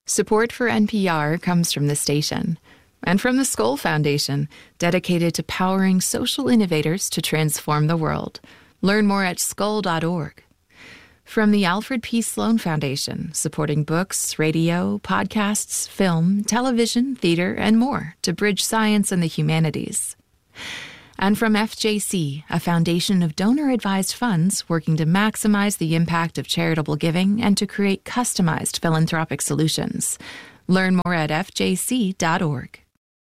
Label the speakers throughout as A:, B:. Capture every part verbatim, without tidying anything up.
A: Support for N P R comes from the station and from the Skoll Foundation, dedicated to powering social innovators to transform the world. Learn more at skoll dot org. From the Alfred P. Sloan Foundation, supporting books, radio, podcasts, film, television, theater, and more to bridge science and the humanities. And from F J C, a foundation of donor-advised funds working to maximize the impact of charitable giving and to create customized philanthropic solutions. Learn more at f j c dot org.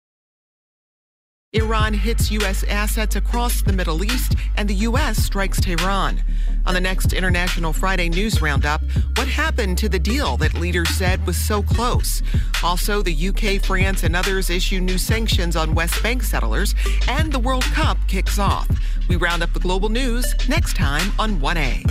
B: Iran hits U S assets across the Middle East, and the U S strikes Tehran. On the next International Friday News Roundup, what happened to the deal that leaders said was so close? Also, the U K, France, and others issue new sanctions on West Bank settlers, and the World Cup kicks off. We round up the global news next time on one A.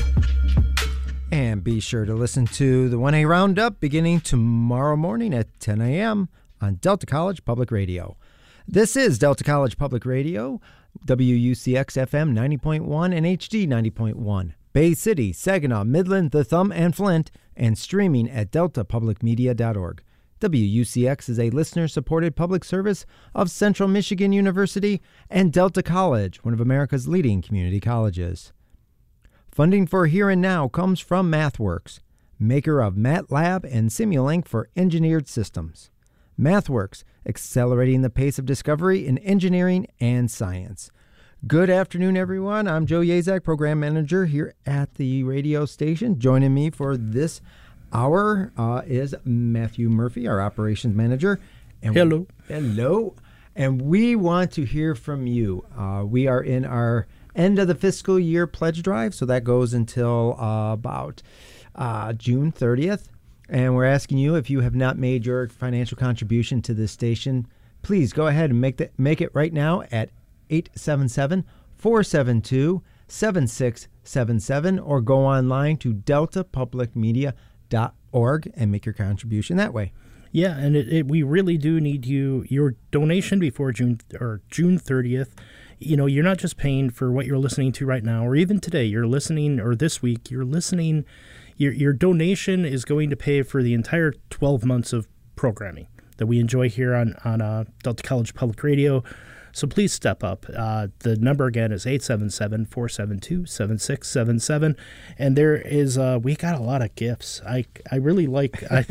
C: And be sure to listen to the one A Roundup beginning tomorrow morning at ten a.m. on Delta College Public Radio. This is Delta College Public Radio, W U C X F M ninety point one and H D ninety point one. Bay City, Saginaw, Midland, The Thumb, and Flint, and streaming at delta public media dot org. W U C X is a listener-supported public service of Central Michigan University and Delta College, one of America's leading community colleges. Funding for Here and Now comes from MathWorks, maker of MATLAB and Simulink for engineered systems. MathWorks, accelerating the pace of discovery in engineering and science. Good afternoon, everyone. I'm Joe Yazak, Program Manager here at the radio station. Joining me for this hour uh, is Matthew Murphy, our Operations Manager. And
D: hello.
C: We, hello. And we want to hear from you. Uh, we are in our end of the fiscal year pledge drive, so that goes until uh, about uh, June thirtieth. And we're asking you, if you have not made your financial contribution to this station, please go ahead and make that make it right now at eight seven seven, four seven two, seven six seven seven or go online to delta public media dot org and make your contribution that way.
D: Yeah, and it, it, we really do need you your donation before June or June thirtieth. You know, you're not just paying for what you're listening to right now, or even today. You're listening, or this week, you're listening. Your your donation is going to pay for the entire twelve months of programming that we enjoy here on, on uh, Delta College Public Radio. So please step up. Uh, the number again is eight seven seven, four seven two, seven six seven seven. And there is, uh, we got a lot of gifts. I, I really like, I,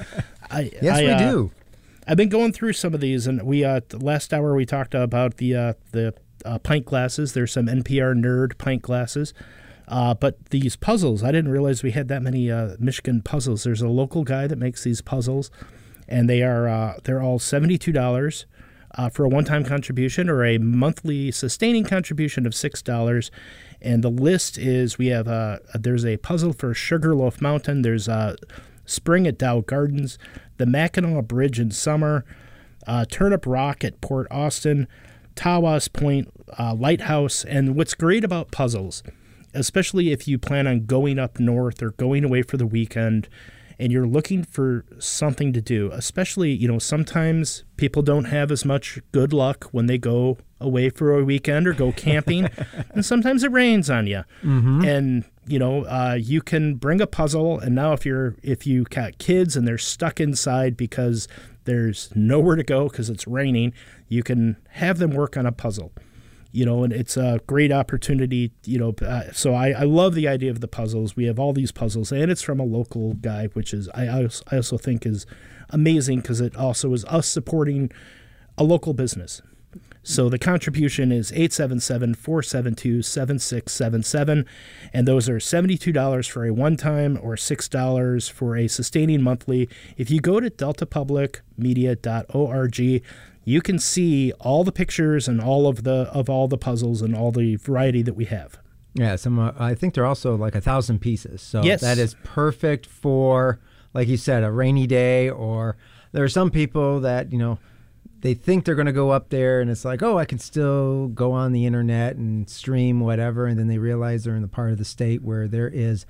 D: I
C: Yes,
D: I,
C: we
D: uh,
C: do.
D: I've been going through some of these, and we, uh, the last hour we talked about the, uh, the uh, pint glasses. There's some N P R Nerd pint glasses. Uh, but these puzzles, I didn't realize we had that many uh, Michigan puzzles. There's a local guy that makes these puzzles, and they are uh, they're all seventy-two dollars uh, for a one-time contribution or a monthly sustaining contribution of six dollars. And the list is, we have uh, there's a puzzle for Sugarloaf Mountain. There's uh, Spring at Dow Gardens, the Mackinac Bridge in summer, uh, Turnip Rock at Port Austin, Tawas Point uh, Lighthouse. And what's great about puzzles, especially if you plan on going up north or going away for the weekend and you're looking for something to do, especially, you know, sometimes people don't have as much good luck when they go away for a weekend or go camping, and sometimes it rains on you. Mm-hmm. And, you know, uh, you can bring a puzzle, and now if you're if you got kids and they're stuck inside because there's nowhere to go because it's raining, you can have them work on a puzzle. You know, and it's a great opportunity, you know, uh, so I, I love the idea of the puzzles. We have all these puzzles, and it's from a local guy, which is, I, I also think is amazing because it also is us supporting a local business. So the contribution is eight seven seven, four seven two, seven six seven seven, and those are seventy-two dollars for a one-time or six dollars for a sustaining monthly. If you go to delta public media dot org, you can see all the pictures and all of the of all the puzzles and all the variety that we have.
C: Yeah, some uh, I think they're also like a thousand pieces. So
D: yes.
C: That is perfect for, like you said, a rainy day. Or there are some people that, you know, they think they're going to go up there and it's like, oh, I can still go on the internet and stream whatever. And then they realize they're in the part of the state where there is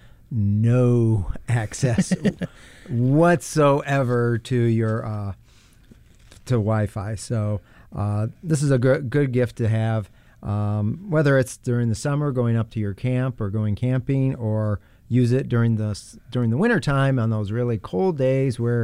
C: no access whatsoever to your uh, to Wi-Fi. So uh, this is a good good gift to have, um, whether it's during the summer going up to your camp or going camping, or use it during the during the winter time on those really cold days where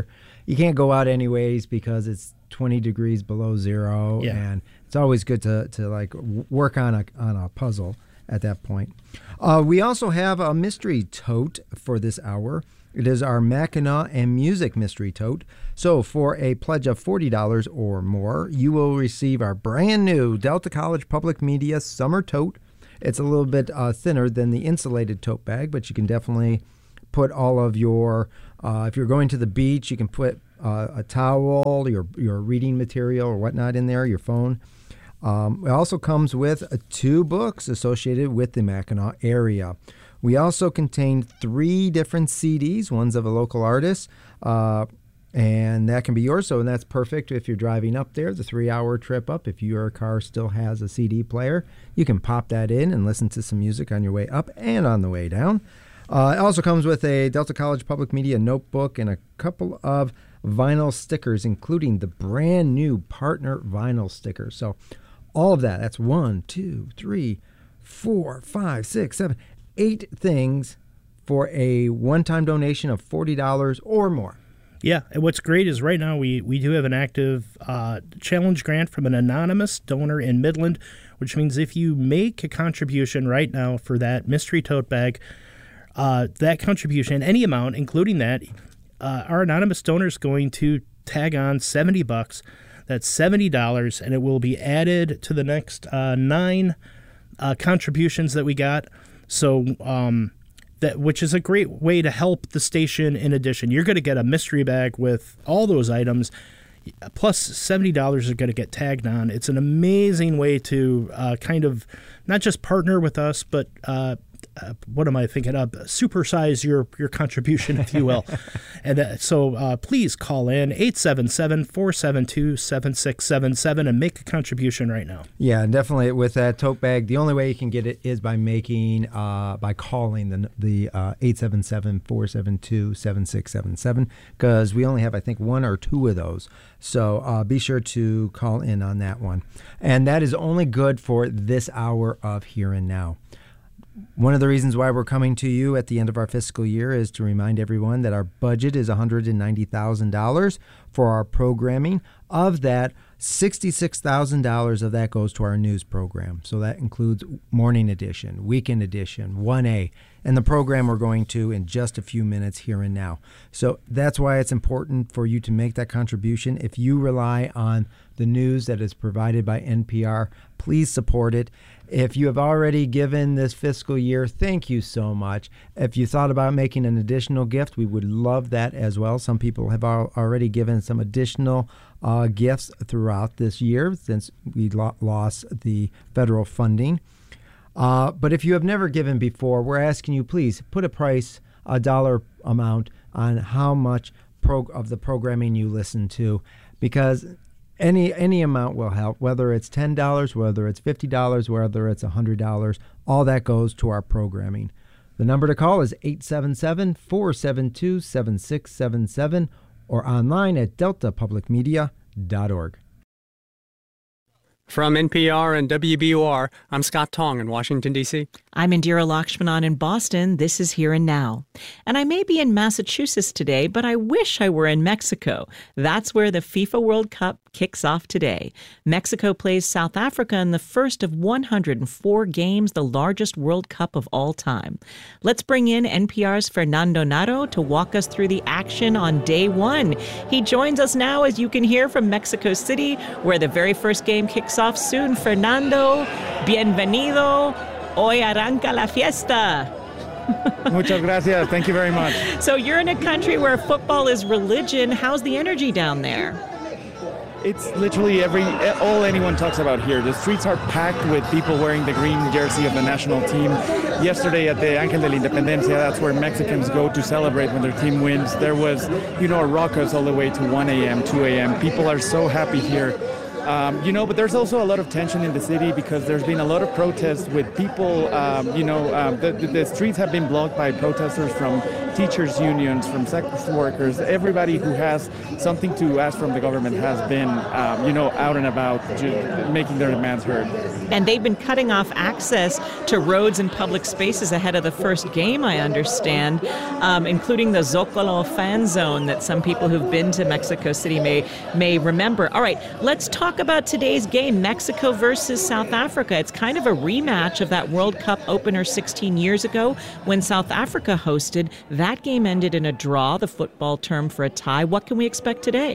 C: you can't go out anyways because it's twenty degrees below zero,
D: yeah.
C: and it's always good to, to like work on a on a puzzle at that point. Uh, we also have a mystery tote for this hour. It is our Mackinac and Music mystery tote. So for a pledge of forty dollars or more, you will receive our brand new Delta College Public Media summer tote. It's a little bit uh, thinner than the insulated tote bag, but you can definitely put all of your, uh, if you're going to the beach, you can put uh, a towel, your your reading material or whatnot in there, your phone. Um, it also comes with uh, two books associated with the Mackinac area. We also contain three different C Ds. One's of a local artist, uh, and that can be yours. So that's perfect if you're driving up there, the three-hour trip up. If your car still has a C D player, you can pop that in and listen to some music on your way up and on the way down. Uh, it also comes with a Delta College Public Media notebook and a couple of vinyl stickers, including the brand new partner vinyl sticker. So all of that, that's one, two, three, four, five, six, seven, eight things for a one-time donation of forty dollars or more.
D: Yeah, and what's great is right now we, we do have an active uh, challenge grant from an anonymous donor in Midland, which means if you make a contribution right now for that mystery tote bag, uh, that contribution, any amount, including that, uh, our anonymous donor is going to tag on seventy bucks. That's seventy dollars, and it will be added to the next uh, nine uh, contributions that we got. So, um, that which is a great way to help the station. In addition, you're going to get a mystery bag with all those items, plus seventy dollars is going to get tagged on. It's an amazing way to uh, kind of not just partner with us, but uh, uh, what am I thinking of? Supersize your, your contribution, if you will. and uh, so uh, please call in eight seven seven, four seven two, seven six seven seven and make a contribution right now.
C: Yeah, definitely with that tote bag, the only way you can get it is by making, uh, by calling the the uh, eight seven seven, four seven two, seven six seven seven, because we only have, I think, one or two of those. So uh, be sure to call in on that one. And that is only good for this hour of Here and Now. One of the reasons why we're coming to you at the end of our fiscal year is to remind everyone that our budget is one hundred ninety thousand dollars for our programming. Of that, sixty-six thousand dollars of that goes to our news program. So that includes Morning Edition, Weekend Edition, one A, and the program we're going to in just a few minutes here and now. So that's why it's important for you to make that contribution. If you rely on the news that is provided by N P R, please support it. If you have already given this fiscal year, thank you so much. If you thought about making an additional gift, we would love that as well. Some people have al- already given some additional uh, gifts throughout this year since we lo- lost the federal funding. Uh, but if you have never given before, we're asking you, please put a price, a dollar amount on how much pro- of the programming you listen to, because Any any amount will help, whether it's ten dollars, whether it's fifty dollars, whether it's one hundred dollars. All that goes to our programming. The number to call is eight seven seven, four seven two, seven six seven seven or online at delta public media dot org.
E: From N P R and W B U R, I'm Scott Tong in Washington, D C
F: I'm Indira Lakshmanan in Boston. This is Here and Now. And I may be in Massachusetts today, but I wish I were in Mexico. That's where the FIFA World Cup kicks off today. Mexico plays South Africa in the first of one hundred four games, the largest World Cup of all time. Let's bring in N P R's Fernando Narro to walk us through the action on day one. He joins us now, as you can hear, from Mexico City, where the very first game kicks off soon. Fernando, bienvenido. Hoy arranca la fiesta.
G: Muchas gracias. Thank you very much.
F: So you're in a country where football is religion. How's the energy down there?
G: It's literally every all anyone talks about here. The streets are packed with people wearing the green jersey of the national team. Yesterday at the Ángel de la Independencia, that's where Mexicans go to celebrate when their team wins. There was, you know, a ruckus all the way to one a.m., two a.m. People are so happy here. Um, you know, but there's also a lot of tension in the city because there's been a lot of protests with people, um, you know, um, the, the streets have been blocked by protesters from teachers' unions, from sex workers, everybody who has something to ask from the government has been, um, you know, out and about making their demands heard.
F: And they've been cutting off access to roads and public spaces ahead of the first game, I understand, um, including the Zocalo fan zone that some people who've been to Mexico City may may remember. All right, let's talk about today's game, Mexico versus South Africa. It's kind of a rematch of that World Cup opener sixteen years ago when South Africa hosted. That game ended in a draw, the football term for a tie. What can we expect today?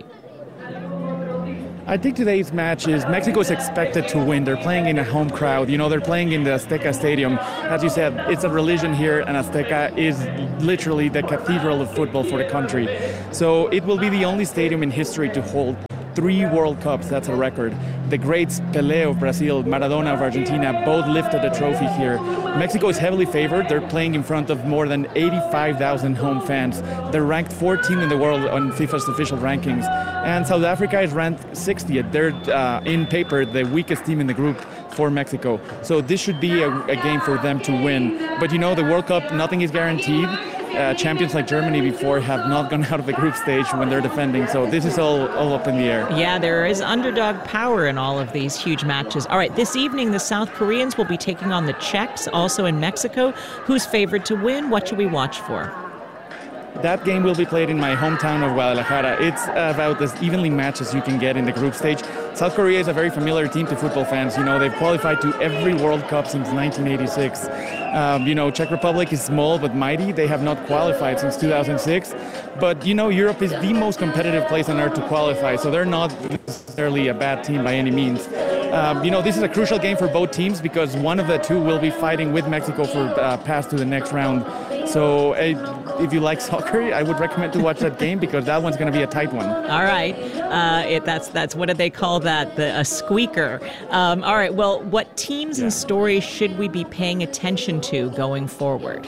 G: I think today's match is Mexico is expected to win. They're playing in a home crowd. You know, they're playing in the Azteca Stadium. As you said, it's a religion here, and Azteca is literally the cathedral of football for the country. So it will be the only stadium in history to hold three World Cups. That's a record. The greats Pelé of Brazil, Maradona of Argentina, both lifted the trophy here. Mexico is heavily favored. They're playing in front of more than eighty-five thousand home fans. They're ranked fourteenth in the world on FIFA's official rankings. And South Africa is ranked sixtieth. They're, uh, in paper, the weakest team in the group for Mexico. So this should be a, a game for them to win. But you know, the World Cup, nothing is guaranteed. Uh, champions like Germany before have not gone out of the group stage when they're defending, so this is all, all up in the air.
F: Yeah, there is underdog power in all of these huge matches. All right, this evening the South Koreans will be taking on the Czechs, also in Mexico. Who's favored to win? What should we watch for?
G: That game will be played in my hometown of Guadalajara. It's about as evenly matched as you can get in the group stage. South Korea is a very familiar team to football fans. You know, they've qualified to every World Cup since nineteen eighty-six. Um, you know, Czech Republic is small but mighty. They have not qualified since two thousand six. But, you know, Europe is the most competitive place on earth to qualify, so they're not necessarily a bad team by any means. Um, you know, this is a crucial game for both teams because one of the two will be fighting with Mexico for uh, pass to the next round. So uh, if you like soccer, I would recommend to watch that game because that one's going to be a tight one.
F: All right. Uh, it, that's, that's what do they call that? The, a squeaker. Um, all right. Well, what teams yeah. and stories should we be paying attention to going forward?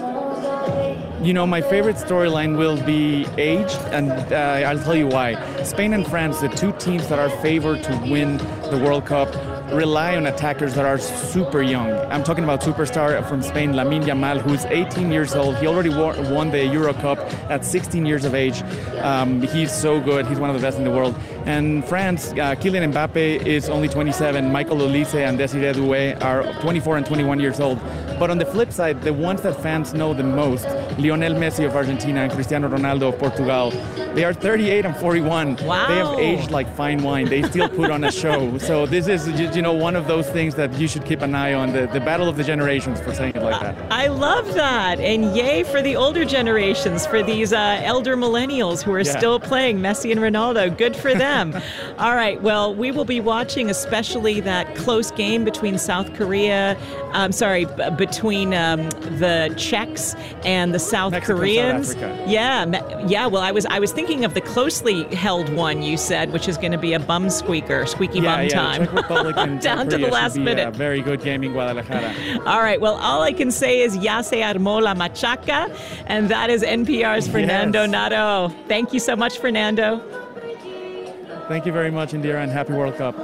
G: You know, my favorite storyline will be age, and uh, I'll tell you why. Spain and France, the two teams that are favored to win the World Cup, rely on attackers that are super young. I'm talking about superstar from Spain, Lamine Yamal, who's eighteen years old. He already won the Euro Cup at sixteen years of age. Um, he's so good. He's one of the best in the world. And France, uh, Kylian Mbappe is only twenty-seven. Michael Olise and Desiree Doué are twenty-four and twenty-one years old. But on the flip side, the ones that fans know the most, Lionel Messi of Argentina and Cristiano Ronaldo of Portugal, they are thirty-eight and forty-one.
F: Wow.
G: They have aged like fine wine. They still put on a show. So this is, you know, one of those things that you should keep an eye on, the, the battle of the generations, for saying it like that.
F: I love that. And yay for the older generations, for these uh, elder millennials who are yeah. still playing Messi and Ronaldo. Good for them. All right. Well, we will be watching especially that close game between South Korea, I'm sorry, b- between um, the Czechs and the South
G: Mexico,
F: Koreans.
G: South Africa.
F: Yeah. Me- yeah. Well, I was I was thinking of the closely held one you said, which is going to be a bum squeaker, squeaky
G: yeah,
F: bum
G: yeah,
F: time.
G: Czech Republic and
F: Down to the last
G: be
F: minute.
G: A very good game in Guadalajara.
F: All right. Well, all I can say is ya se armó la machaca, and that is N P R's Fernando
G: yes.
F: Nato. Thank you so much, Fernando.
G: Thank you very much, Indira, and happy World Cup.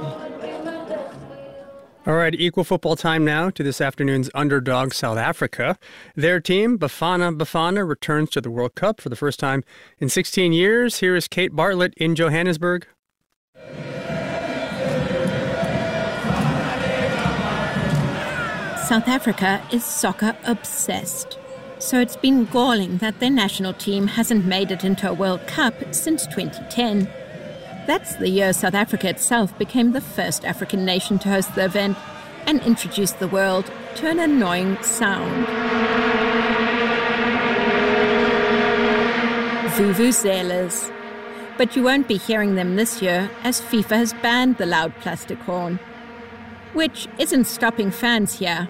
E: All right, equal football time now to this afternoon's underdog, South Africa. Their team, Bafana Bafana, returns to the World Cup for the first time in sixteen years. Here is Kate Bartlett in Johannesburg.
H: South Africa is soccer obsessed. So it's been galling that their national team hasn't made it into a World Cup since twenty ten. That's the year South Africa itself became the first African nation to host the event and introduced the world to an annoying sound. Vuvuzelas. But you won't be hearing them this year as FIFA has banned the loud plastic horn, which isn't stopping fans here,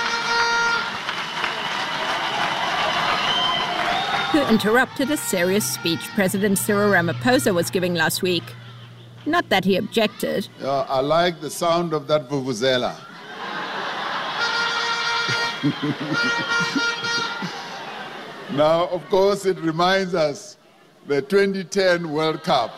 H: who interrupted a serious speech President Cyril Ramaphosa was giving last week. Not that he objected.
I: Uh, I like the sound of that vuvuzela. Now, of course, it reminds us the twenty ten World Cup.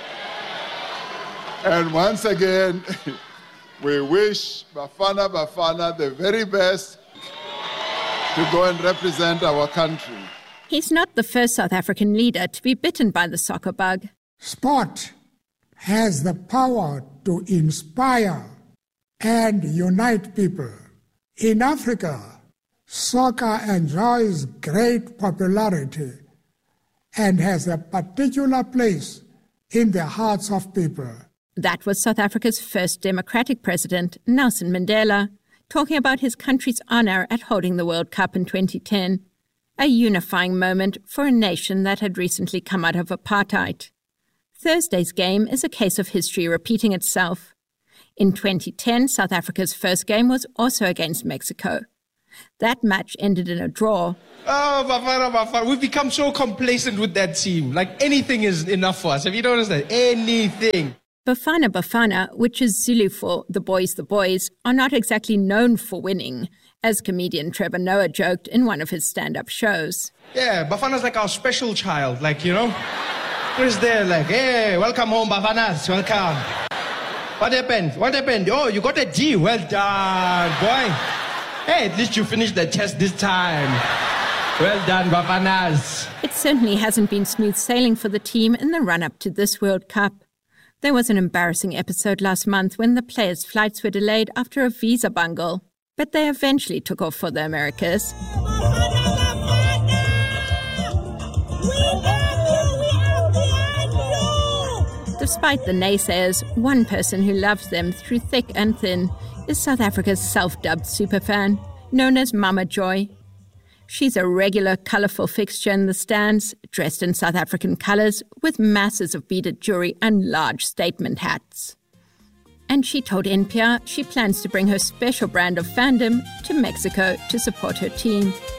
I: And once again, we wish Bafana Bafana the very best to go and represent our country.
H: He's not the first South African leader to be bitten by the soccer bug.
J: Sport has the power to inspire and unite people. In Africa, soccer enjoys great popularity and has a particular place in the hearts of people.
H: That was South Africa's first democratic president, Nelson Mandela, talking about his country's honour at holding the World Cup in twenty ten, a unifying moment for a nation that had recently come out of apartheid. Thursday's game is a case of history repeating itself. In twenty ten, South Africa's first game was also against Mexico. That match ended in a draw.
K: Oh, Bafana, Bafana. We've become so complacent with that team. Like, anything is enough for us. Have you noticed that? Anything.
H: Bafana Bafana, which is Zulu for the boys the boys, are not exactly known for winning, as comedian Trevor Noah joked in one of his stand-up shows.
K: Yeah, Bafana's like our special child, like, you know? Who's there, like, hey, welcome home, Bafanas, welcome. What happened? What happened? Oh, you got a D. Well done, boy. Hey, at least you finished the test this time. Well done, Bafanas.
H: It certainly hasn't been smooth sailing for the team in the run-up to this World Cup. There was an embarrassing episode last month when the players' flights were delayed after a visa bungle, but they eventually took off for the Americas. Despite the naysayers, one person who loves them through thick and thin is South Africa's self-dubbed superfan, known as Mama Joy. She's a regular, colourful fixture in the stands, dressed in South African colours, with masses of beaded jewellery and large statement hats. And she told N P R she plans to bring her special brand of fandom to Mexico to support her team.